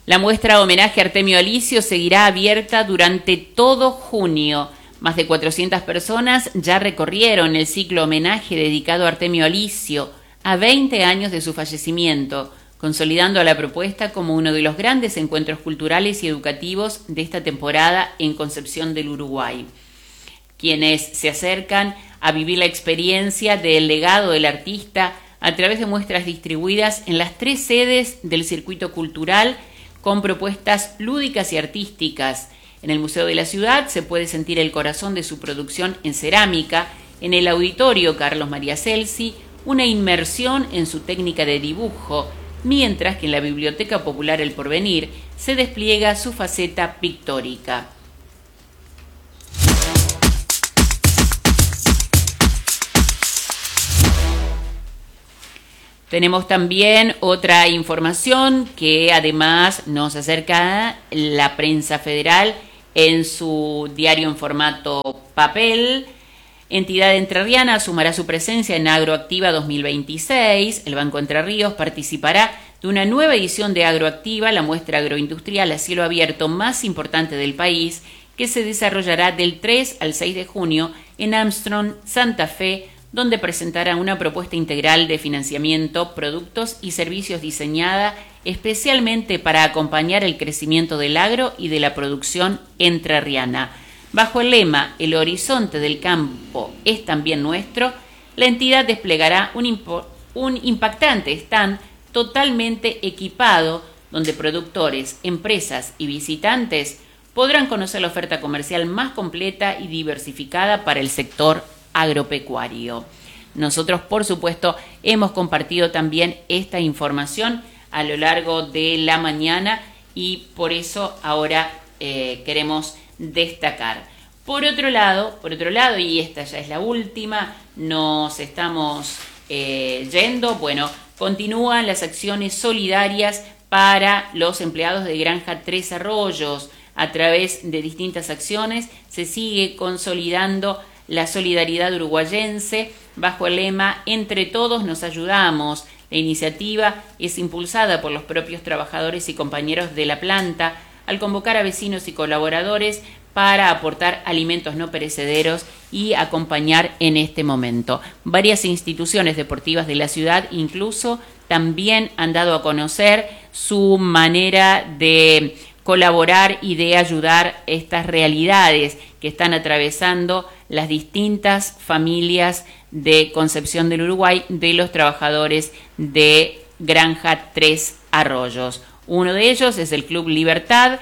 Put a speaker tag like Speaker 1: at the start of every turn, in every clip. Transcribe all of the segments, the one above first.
Speaker 1: La muestra homenaje a Artemio Alicio seguirá abierta durante todo junio. Más de 400 personas ya recorrieron el ciclo homenaje dedicado a Artemio Alicio a 20 años de su fallecimiento, consolidando a la propuesta como uno de los grandes encuentros culturales y educativos de esta temporada en Concepción del Uruguay. Quienes se acercan a vivir la experiencia del legado del artista a través de muestras distribuidas en las 3 sedes del circuito cultural con propuestas lúdicas y artísticas. En el Museo de la Ciudad se puede sentir el corazón de su producción en cerámica, en el Auditorio Carlos María Celsi, una inmersión en su técnica de dibujo, mientras que en la Biblioteca Popular El Porvenir se despliega su faceta pictórica. Tenemos también otra información que además nos acerca la prensa federal en su diario en formato papel. Entidad entrerriana sumará su presencia en Agroactiva 2026. El Banco Entre Ríos participará de una nueva edición de Agroactiva, la muestra agroindustrial a cielo abierto más importante del país, que se desarrollará del 3 al 6 de junio en Armstrong, Santa Fe, donde presentará una propuesta integral de financiamiento, productos y servicios diseñada especialmente para acompañar el crecimiento del agro y de la producción entrerriana. Bajo el lema "El horizonte del campo es también nuestro", la entidad desplegará un impactante stand totalmente equipado, donde productores, empresas y visitantes podrán conocer la oferta comercial más completa y diversificada para el sector agropecuario. Nosotros, por supuesto, hemos compartido también esta información a lo largo de la mañana y por eso ahora queremos destacar. Por otro lado, y esta ya es la última, nos estamos yendo, continúan las acciones solidarias para los empleados de Granja Tres Arroyos. A través de distintas acciones se sigue consolidando la solidaridad uruguayense bajo el lema "Entre todos nos ayudamos". La iniciativa es impulsada por los propios trabajadores y compañeros de la planta al convocar a vecinos y colaboradores para aportar alimentos no perecederos y acompañar en este momento. Varias instituciones deportivas de la ciudad incluso también han dado a conocer su manera de colaborar y de ayudar estas realidades que están atravesando las distintas familias de Concepción del Uruguay de los trabajadores de Granja Tres Arroyos. Uno de ellos es el Club Libertad,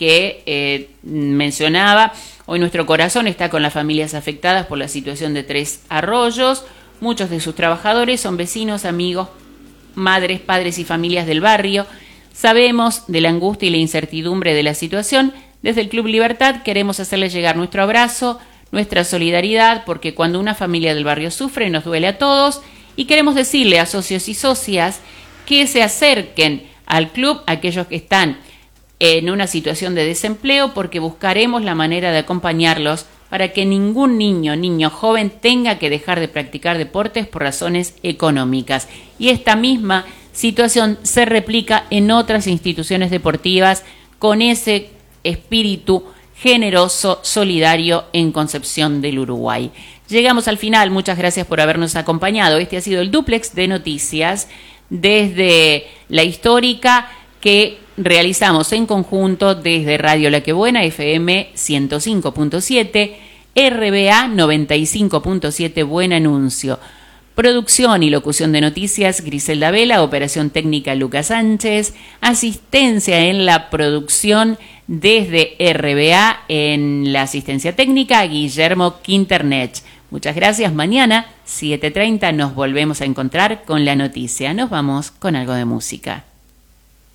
Speaker 1: que mencionaba. Hoy nuestro corazón está con las familias afectadas por la situación de Tres Arroyos. Muchos de sus trabajadores son vecinos, amigos, madres, padres y familias del barrio. Sabemos de la angustia y la incertidumbre de la situación. Desde el Club Libertad queremos hacerles llegar nuestro abrazo, nuestra solidaridad, porque cuando una familia del barrio sufre nos duele a todos, y queremos decirle a socios y socias que se acerquen al club, aquellos que están en una situación de desempleo, porque buscaremos la manera de acompañarlos para que ningún niño joven tenga que dejar de practicar deportes por razones económicas. Y esta misma situación se replica en otras instituciones deportivas con ese espíritu generoso, solidario en Concepción del Uruguay. Llegamos al final, muchas gracias por habernos acompañado. Este ha sido el dúplex de noticias desde la histórica que realizamos en conjunto desde Radio La Que Buena, FM 105.7, RBA 95.7 Buen Anuncio. Producción y locución de noticias, Griselda Vela. Operación técnica, Lucas Sánchez. Asistencia en la producción desde RBA, en la asistencia técnica, Guillermo Quinternet. Muchas gracias. Mañana, 7:30, nos volvemos a encontrar con la noticia. Nos vamos con algo de música.